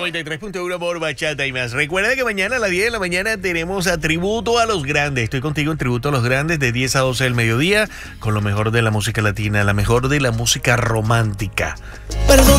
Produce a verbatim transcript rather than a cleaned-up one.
noventa y tres punto uno por Bachata y más. Recuerda que mañana a las diez de la mañana tenemos a Tributo a los Grandes. Estoy contigo en Tributo a los Grandes de diez a doce del mediodía con lo mejor de la música latina, la mejor de la música romántica. Perdón.